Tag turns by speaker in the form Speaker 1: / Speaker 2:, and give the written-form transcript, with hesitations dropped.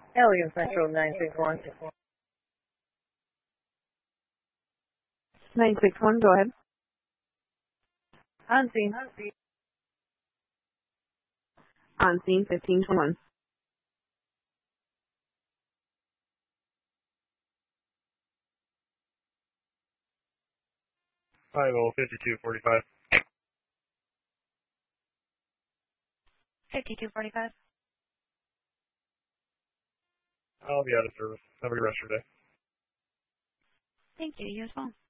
Speaker 1: Alien Central 961.
Speaker 2: 961, go ahead.
Speaker 1: On scene.
Speaker 2: On scene, 1521.
Speaker 3: 5245.
Speaker 4: 5245.
Speaker 3: I'll be out of service. Have a good rest of your day.
Speaker 4: Thank you. You as well.